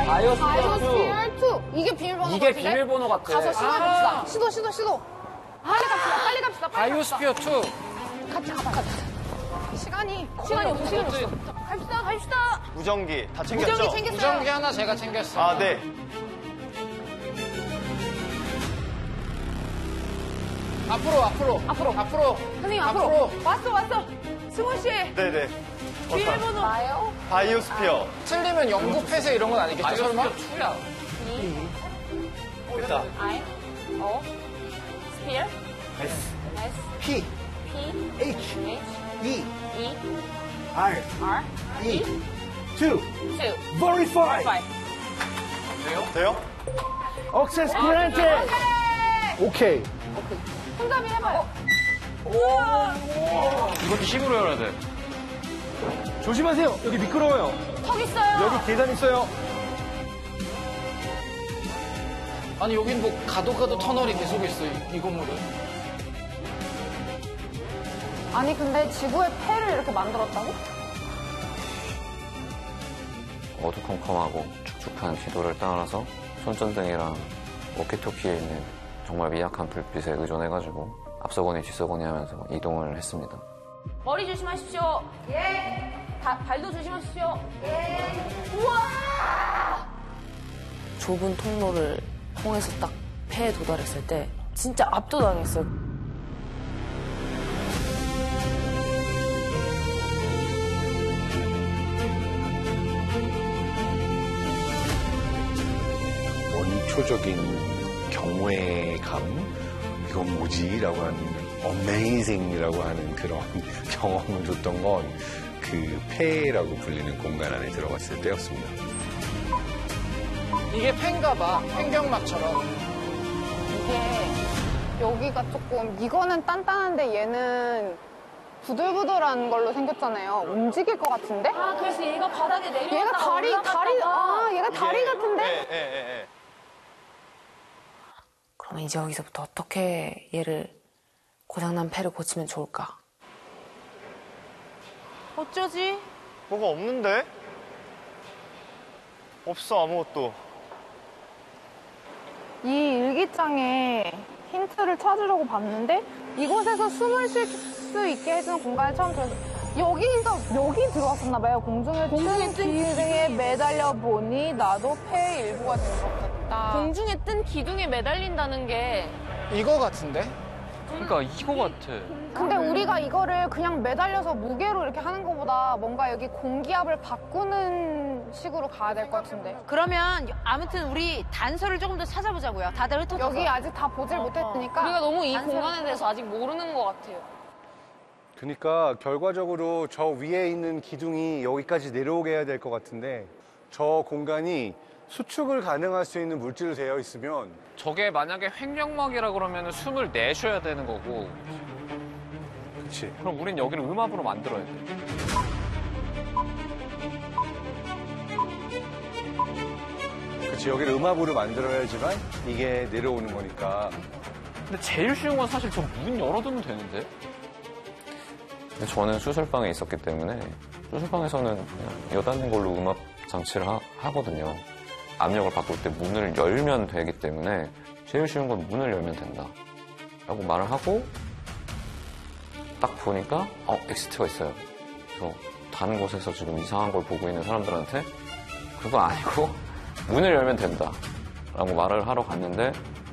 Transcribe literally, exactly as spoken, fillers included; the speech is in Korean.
바이오스피어 투. 이게 비밀번호 이게 같은데? 비밀번호 같아. 가서 시도해봅시다. 시도, 시도, 시도. 빨리 갑시다, 빨리 갑시다, 빨리 바이오스피어 투. 같이 가봐, 같이. 시간이, 시간이 없어, 시간이 없어. 갑시다, 갑시다. 무전기 다 챙겼죠? 무전기 챙겼어요. 무전기 하나 제가 챙겼어요. 아, 네. 앞으로, 앞으로. 앞으로. 앞으로. 선생님, 앞으로. 앞으로. 왔어, 왔어. 승훈 씨. 네네. 비밀번호. 나요? 바이오스피어. 틀리면 영국 폐쇄 이런 건 아니겠죠? 설마? 바이오스피어 투야. 됐다. I, O, 스피어, S. S, P, P, H, H, E, E, R, R, E, two, two, verify. five. 돼요? Access granted. 오케이. 손잡이 해봐요. 이것도 힘으로 열어야 돼. 조심하세요. 여기 미끄러워요. 턱 있어요. 여기 계단 있어요. 아니, 여긴 뭐 가도 가도 터널이 계속 있어, 이, 이 건물은. 아니, 근데 지구의 폐를 이렇게 만들었다고? 어두컴컴하고 축축한 지도를 따라서 손전등이랑 워키토키에 있는 정말 미약한 불빛에 의존해가지고 앞서거니 뒤서거니 하면서 이동을 했습니다. 머리 조심하십시오. 예. 다, 발도 조심하십시오. 예. 우와! 좁은 통로를 통해서 딱 폐에 도달했을 때 진짜 압도당했어요. 원초적인 경외감, 이건 뭐지? 라고 하는 amazing이라고 하는 그런 경험을 줬던 건 그 폐라고 불리는 공간 안에 들어갔을 때였습니다. 이게 폐인가 봐. 횡격막처럼. 이게 여기가 조금 이거는 단단한데 얘는 부들부들한 걸로 생겼잖아요. 움직일 것 같은데? 아, 그래서 얘가 바닥에 내려왔다가 얘가 다리, 다리, 아, 얘가 다리 같은데? 예, 예, 예, 예. 그러면 이제 여기서부터 어떻게 얘를 고장난 폐를 고치면 좋을까? 어쩌지? 뭐가 없는데? 없어, 아무것도. 이 일기장에 힌트를 찾으려고 봤는데 이곳에서 숨을 쉴 수 있게 해주는 공간을 처음 들어서 여기서 여기 들어왔었나 봐요. 공중에 뜬 기둥에 매달려 보니 나도 폐의 일부가 된 것 같다. 공중에 뜬 기둥에 매달린다는 게 이거 같은데? 그러니까 이거 같아. 근데 우리가 이거를 그냥 매달려서 무게로 이렇게 하는 것보다 뭔가 여기 공기압을 바꾸는 식으로 가야 될 것 같은데. 그러면 아무튼 우리 단서를 조금 더 찾아보자고요. 다들 흩어져서. 여기 아직 다 보질 못했으니까. 우리가 너무 이 공간에 대해서 아직 모르는 것 같아요. 그러니까 결과적으로 저 위에 있는 기둥이 여기까지 내려오게 해야 될 것 같은데 저 공간이 수축을 가능할 수 있는 물질로 되어 있으면 저게 만약에 횡령막이라 그러면 숨을 내쉬어야 되는 거고. 그렇지. 그럼 우린 여기를 음압으로 만들어야 돼. 그렇지. 여기를 음압으로 만들어야지만 이게 내려오는 거니까. 근데 제일 쉬운 건 사실 저 문 열어두면 되는데? 근데 저는 수술방에 있었기 때문에 수술방에서는 그냥 여닫는 걸로 음압 장치를 하, 하거든요. 압력을 바꿀 때 문을 열면 되기 때문에 제일 쉬운 건 문을 열면 된다 라고 말을 하고 딱 보니까 어, 엑시트가 있어요. 그래서 다른 곳에서 지금 이상한 걸 보고 있는 사람들한테 그거 아니고 문을 열면 된다 라고 말을 하러 갔는데